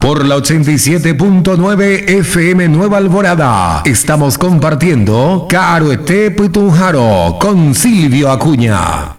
Por la 87.9 FM Nueva Alborada. Estamos compartiendo Caro Este Putunjaro con Silvio Acuña.